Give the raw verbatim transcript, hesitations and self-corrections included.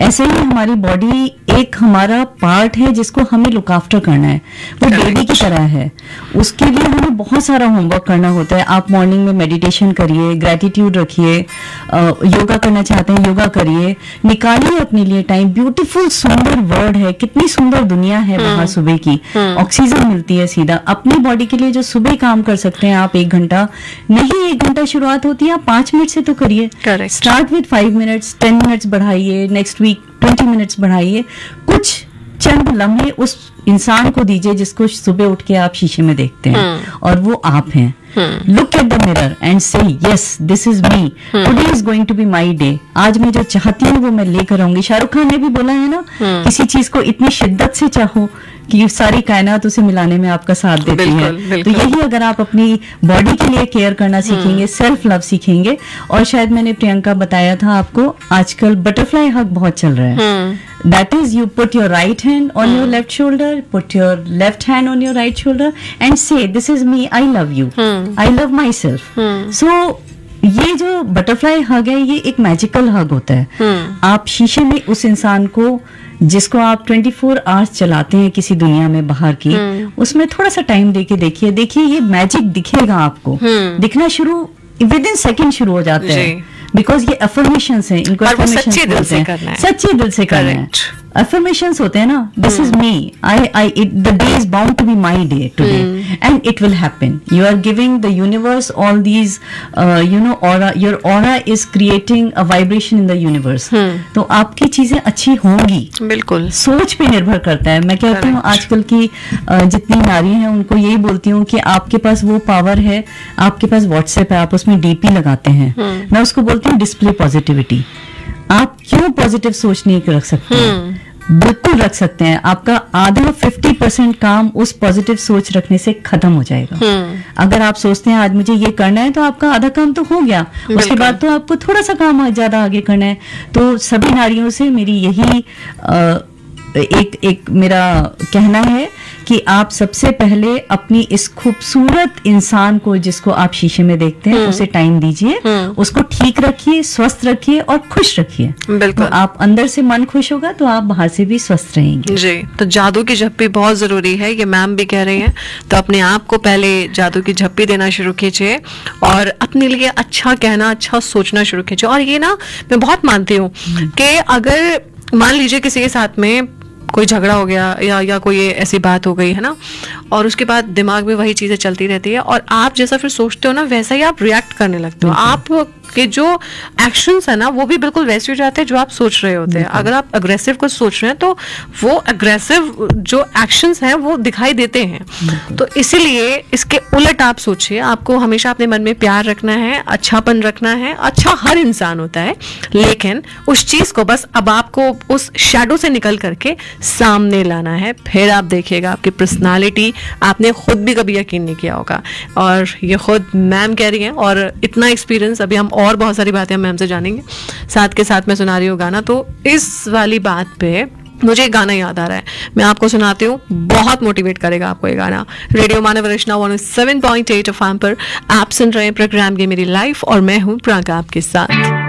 ऐसे ही हमारी बॉडी एक हमारा पार्ट है जिसको हमें लुक आफ्टर करना है, वो बेबी की तरह है। उसके लिए हमें बहुत सारा होमवर्क करना होता है। आप मॉर्निंग में मेडिटेशन करिए, ग्रेटिट्यूड रखिए, योगा करना चाहते हैं योगा करिए, निकालिए अपने लिए टाइम। ब्यूटीफुल सुंदर वर्ड है, कितनी सुंदर दुनिया है बाहर सुबह की, ऑक्सीजन मिलती है सीधा। अपनी बॉडी के लिए जो सुबह काम कर सकते हैं आप, एक घंटा नहीं, एक घंटा शुरुआत होती है, आप पांच मिनट से तो करिए। Start with five minutes, ten minutes बढ़ाइए, नेक्स्ट वीक ट्वेंटी मिनट्स बढ़ाइए। कुछ चंद लम्हे उस इंसान को दीजिए जिसको सुबह उठ के आप शीशे में देखते हैं और वो आप हैं। Look at the mirror and से yes this is me, today is going to be my day. आज मैं जो चाहती हूँ वो मैं लेकर आऊंगी। शाहरुख खान ने भी बोला है ना, किसी चीज को इतनी शिद्दत से चाहो कि सारी कायनात उसे मिलाने में आपका साथ देती बिल्कुल, है। बिल्कुल। तो यही अगर आप अपनी बॉडी के लिए केयर करना सीखेंगे, सेल्फ लव सीखेंगे। और शायद मैंने प्रियंका बताया था आपको, आजकल बटरफ्लाई हग बहुत चल रहा है। That is, you put your right hand on your left shoulder, put your left hand on your right shoulder and say, this is me, I love you, I love myself. So, ये जो butterfly हग है ये एक magical हग होता है। आप शीशे में उस इंसान को जिसको आप ट्वेंटी फोर आवर्स चलाते हैं किसी दुनिया में बाहर की, उसमें थोड़ा सा टाइम देके देखिए, देखिए ये मैजिक दिखेगा आपको। दिखना शुरू विद इन सेकेंड शुरू हो जाता है, बिकॉज ये अफर्मेशंस हैं, इनको अफर्मेशंस सच्चे दिल से करना है, सच्चे दिल से करना है। अफर्मेशंस होते हैं ना, this is me, I I the day is bound to be my day today and it will happen. You are giving the universe all these, you know, aura, your aura is creating a vibration in the universe. तो आपकी चीजें अच्छी होंगी, बिल्कुल सोच पे निर्भर करता है। मैं कहती हूँ आजकल की uh, जितनी नारी हैं उनको यही बोलती हूँ कि आपके पास वो पावर है, आपके पास व्हाट्सएप है, आप उसमें डीपी लगाते हैं, मैं उसको बोलती हूँ डिस्प्ले पॉजिटिविटी। आप क्यों पॉजिटिव सोच नहीं रख सकते हैं? बिल्कुल रख सकते हैं। आपका आधा फिफ्टी परसेंट काम उस पॉजिटिव सोच रखने से खत्म हो जाएगा। अगर आप सोचते हैं आज मुझे ये करना है, तो आपका आधा काम तो हो गया, उसके बाद तो आपको थोड़ा सा काम ज्यादा आगे करना है। तो सभी नारियों से मेरी यही आ, एक एक मेरा कहना है कि आप सबसे पहले अपनी इस खूबसूरत इंसान को जिसको आप शीशे में देखते हैं उसे टाइम दीजिए, उसको ठीक रखिए, स्वस्थ रखिए और खुश रखिए। बिल्कुल। तो आप अंदर से मन खुश होगा तो आप बाहर से भी स्वस्थ रहेंगे। जी, तो जादू की झप्पी बहुत जरूरी है, ये मैम भी कह रही हैं। तो अपने आप को पहले जादू की झप्पी देना शुरू कीजिए और अपने लिए अच्छा कहना, अच्छा सोचना शुरू कीजिए। और ये ना मैं बहुत मानती हूँ कि अगर मान लीजिए किसी के साथ में कोई झगड़ा हो गया या या कोई ऐसी बात हो गई है ना, और उसके बाद दिमाग में वही चीजें चलती रहती है और आप जैसा फिर सोचते हो ना वैसा ही आप रिएक्ट करने लगते हो। आप के जो एक्शंस है ना वो भी बिल्कुल वैसे हो जाते हैं जो आप सोच रहे होते हैं। अगर आप अग्रेसिव कुछ सोच रहे हैं तो वो अग्रेसिव जो एक्शंस हैं वो दिखाई देते हैं। तो इसीलिए इसके उलट आप सोचिए, आपको हमेशा अपने मन में प्यार रखना है, अच्छापन रखना है। अच्छा हर इंसान होता है, लेकिन उस चीज को बस अब आपको उस शैडो से निकल करके सामने लाना है। फिर आप देखिएगा आपकी पर्सनालिटी, आपने खुद भी कभी यकीन नहीं किया होगा। और ये खुद मैम कह रही हैं और इतना एक्सपीरियंस, अभी हम और बहुत सारी बातें हम मैम से जानेंगे। साथ के साथ मैं सुना रही हूँ गाना, तो इस वाली बात पे मुझे एक गाना याद आ रहा है, मैं आपको सुनाती हूँ, बहुत मोटिवेट करेगा आपको ये गाना। रेडियो मानव रचना one seven point eight F M पर आप सुन रहे हैं प्रोग्राम ये मेरी लाइफ और मैं हूँ प्रांका आपके साथ।